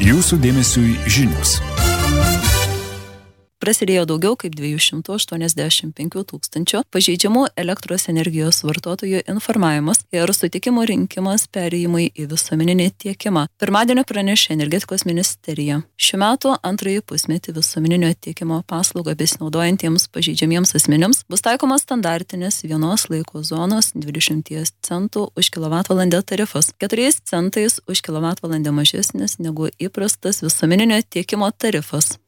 Jūsų dėmesiui žinios. Prasidėjo daugiau kaip 285 tūkstančių pažeidžiamų elektros energijos vartotojų informavimas ir sutikimų rinkimas perėjimui į visuomeninį tiekimą. Pirmadienį pranešė Energetikos ministerija. Šių metų antrąjį pusmetį visuomeninio tiekimo paslaugą besinaudojantiems pažeidžiamiems asmenims bus taikomas standartinis vienos laiko zonos 20 centų už kilovatvalandę tarifas, 4 centais už kilovatvalandę mažesnis negu įprastas visuomeninio tiekimo tarifas.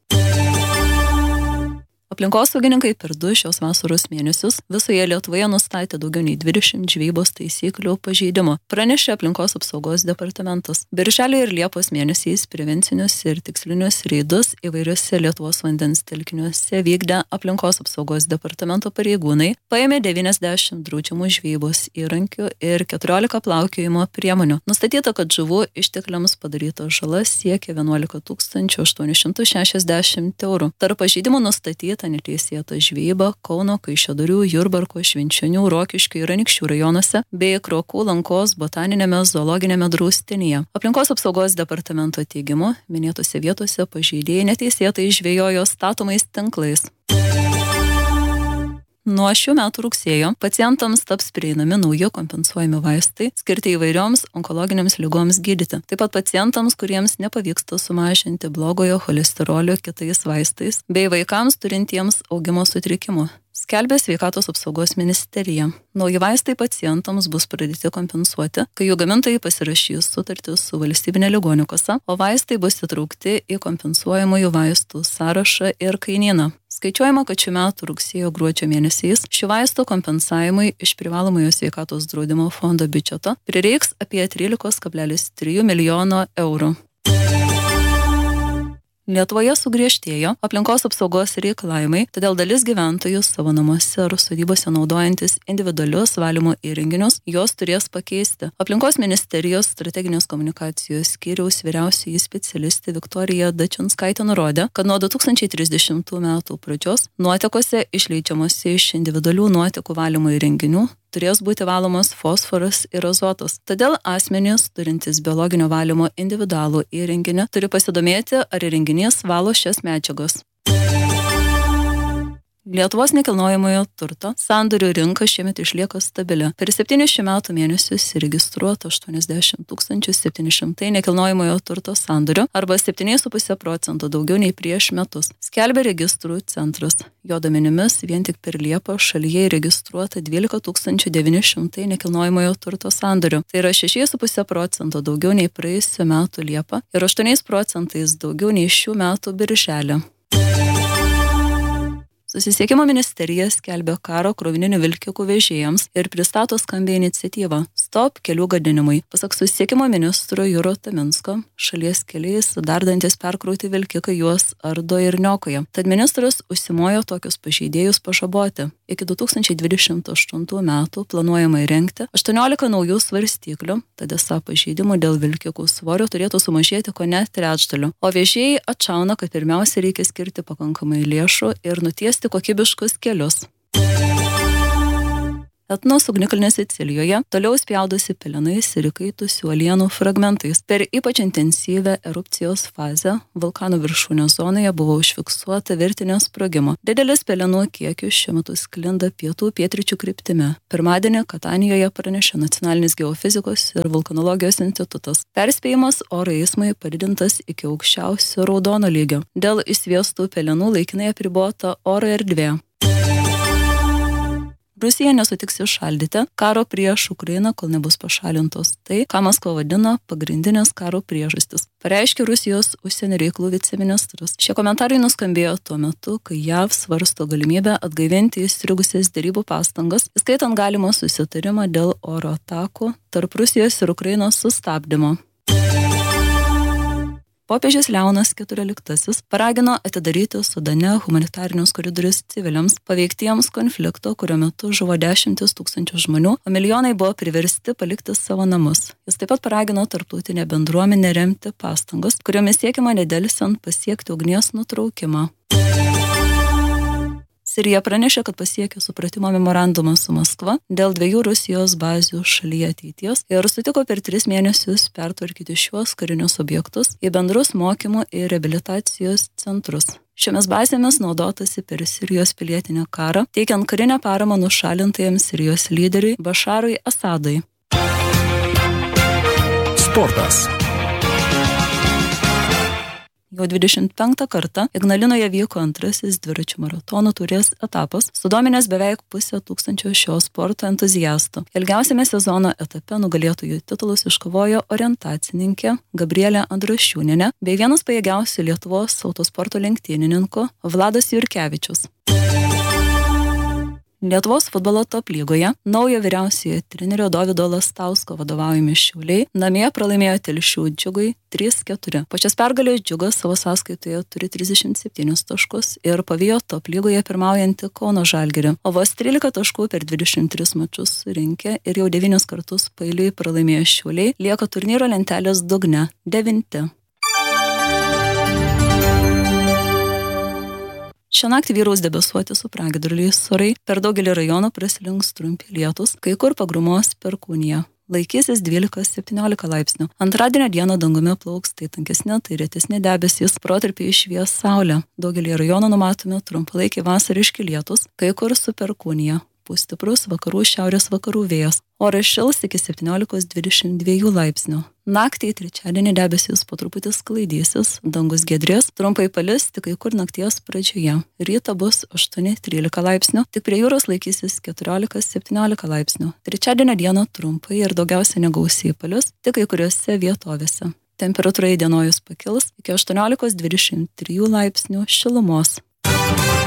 Aplinkosaugininkai per 2 šios vasaros mėnesius visoje Lietuvoje nustatė daugiau nei 20 žvejybos taisyklių pažeidimų, pranešė Aplinkos apsaugos departamentas. Birželio ir Liepos mėnesiais prevencinius ir tikslinius reidus įvairiuose Lietuvos vandens telkiniuose vykdę Aplinkos apsaugos departamento pareigūnai paėmė 90 draudžiamų žvejybos įrankių ir 14 plaukiojimo priemonių. Nustatyta, kad žuvų ištekliams padaryta žala siekia 11 860 €. Tarp pažeidimų nustatyta neteisėta žvejyba Kauno, Kaišiadorių, Jurbarko, Švenčionių, Rokiškių ir Anykščių rajonuose bei Krokų Lankos botaninėme zoologinėme draustinyje. Aplinkos apsaugos departamento teigimu, minėtose vietose pažeidėjai neteisėtai žvejojo statomais tinklais. Nuo šių metų rugsėjo pacientams taps prieinami nauji kompensuojami vaistai skirti įvairioms onkologinėms ligoms gydyti. Taip pat pacientams, kuriems nepavyksta sumažinti blogojo cholesterolio kitais vaistais, bei vaikams turintiems augimo sutrikimų. Skelbė Sveikatos apsaugos ministerija. Nauji vaistai pacientams bus pradėti kompensuoti, kai jų gamintojai pasirašys sutartį su valstybinė ligonių kasa, o vaistai bus įtraukti į kompensuojamųjų vaistų sąrašą ir kainyną. Skaičiuojama, kad šių metų rugsėjo-gruodžio mėnesiais šių vaistų kompensavimui iš privalomojo sveikatos draudimo fondo biudžeto prireiks apie 13,3 milijono eurų. Lietuvoje sugriežtėjo aplinkos apsaugos reikalavimai, todėl dalis gyventojų savo namuose ar sodybose naudojantis individualius valymo įrenginius juos turės pakeisti. Aplinkos ministerijos strateginės komunikacijos skyriaus vyriausioji specialistė Viktorija Dačinskaitė nurodė, kad nuo 2030 metų pradžios nuotekose išleidžiamose iš individualių nuotekų valymo įrenginių turės būti valomos fosforas ir azotas. Todėl asmenys, turintys biologinio valymo individualų įrenginį, turi pasidomėti, ar įrenginys valo šias medžiagas. Lietuvos nekilnojamojo turto sandorių rinka šiemet išlieka stabili. Per 7 šių metų mėnesius įregistruota 80 700 nekilnojamojo turto sandorių arba 7,5% daugiau nei prieš metus, skelbia registrų centras. Jo duomenimis vien tik per Liepą šalyje įregistruota 12 900 nekilnojamojo turto sandorių. Tai yra 6,5% daugiau nei praėjusių metų Liepą ir 8% daugiau nei šių metų Birželį. Susisiekimo ministerija skelbia karo krovininių vilkikų vežėjams ir pristato skambią iniciatyvą Stop kelių gadinimui. Pasak susisiekimo ministro Juro Taminsko, šalies keliais dardantis perkrauti vilkikai juos ardo ir niokoja. Tad ministras užsimojo tokius pažeidėjus pažaboti. Iki 2028 metų planuojama įrengti 18 naujų svarstyklių, tad esą pažeidimų dėl vilkikų svorio turėtų sumažėti kone trečdaliu. O vežėjai atšauna, kad pirmiausia reikia skirti pakankamai lėšų ir nutiesti kokybiškus kelius. Etnos ugnikalnė Sicilijoje toliau spjaudosi pelenais ir įkaitusių uolienų fragmentais. Per ypač intensyvę erupcijos fazę vulkano viršūnės zonoje buvo užfiksuota virtinė sprogimo. Didelis pelenų kiekis šiuo metu sklinda pietų-pietryčių kryptimi. Pirmadienį Katanijoje pranešė Nacionalinis geofizikos ir vulkanologijos institutas. Perspėjimas oro eismui padidintas iki aukščiausio raudono lygio. Dėl išsviestų pelenų laikinai apribota oro erdvė. Rusija nesutiks įšaldyti karo prieš Ukrainą, kol nebus pašalintos tai, ką Maskva vadina pagrindinės karo priežastis, pareiškė Rusijos užsienio reikalų viceministras. Šie komentarai nuskambėjo tuo metu, kai JAV svarsto galimybę atgaivinti įstrigusias derybų pastangas, įskaitant galimą susitarimą dėl oro atakų tarp Rusijos ir Ukrainos sustabdymo. Popiežius Leonas XIV paragino atidaryti Sudane humanitarinius koridorius civiliams paveiktiems konflikto, kurio metu žuvo 10 000 žmonių, o milijonai buvo priversti palikti savo namus. Jis taip pat paragino tarptautinę bendruomenę remti pastangas, kuriomis siekiama nedelsiant pasiekti ugnies nutraukimą. Sirija pranešė, kad pasiekė supratimo memorandumą su Maskva dėl 2 Rusijos bazių šalyje ateities ir sutiko per 3 mėnesius pertvarkyti šiuos karinius objektus į bendrus mokymų ir reabilitacijos centrus. Šiomis bazėmis naudotasi per Sirijos pilietinį karą, teikiant karinę paramą nušalintajam Sirijos lyderiui Bašarui Asadui. Sportas. Jau 25 kartą Ignalinoje vyko antrasis dviračių maratonų taurės etapas, sudominęs beveik 500 šio sporto entuziastų. Ilgiausiame sezono etape nugalėtojų titulus iškovojo orientacininkė Gabrielė Andrašiūnienė bei vienas pajėgiausių Lietuvos autosporto lenktynininkų Vladas Jurkevičius. Lietuvos futbolo top lygoje naujo vyriausiojo trenerio Dovydo Lastausko vadovaujami Šiauliai namie pralaimėjo Telšių Džiugui 3-4. Pačias pergalės Džiugas savo sąskaitoje turi 37 taškus ir pavijo top lygoje pirmaujantį Kauno Žalgirį, o vos 13 taškų per 23 mačus surinkę ir jau 9 kartus paeiliui pralaimėjo Šiauliai, lieka turnyro lentelės dugne 9. Šią naktį vyraus debesuoti su pragiedruliais orai, per daugelį rajonų praslinks trumpi lietūs, kai kur pagrumos perkūnija. Laikysis 12-17 laipsnių. Antradienio dieną dangumi plauks tai tankesni, tai retesni debesys, protarpiais švies saulė. Daugelį rajonų numatomi trumpalaikiai vasariški lietūs, kai kur su perkūnija. Pūs stiprus vakarų šiaurės vakarų vėjas. Oras šils iki 17-22 laipsnių. Naktį į trečiadienį debesys po truputį sklaidysis, dangus giedrės, trumpai palis tik kai kur nakties pradžioje. Rytą bus 8-13 laipsnių, tik prie jūros laikysis 14-17 laipsnių. Trečiadienio dieną trumpai ir daugiausia negausiai palis, tik kai kuriuose vietovėse. Temperatūra įdienojus pakils iki 18-23 laipsnių šilumos.